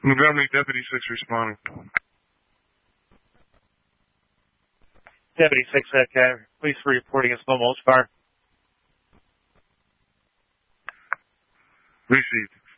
Montgomery, Deputy 6 responding. Deputy 6, police were reporting a slow motion car. Received.